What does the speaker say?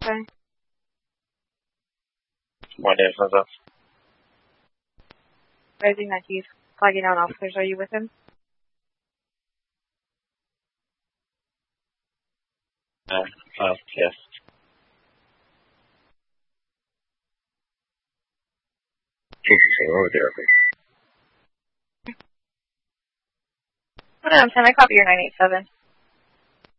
Okay. One day, friends up. Raising that he's flagging down officers. Are you with him? Yes. Over there, please. Hold on, can I copy your 987?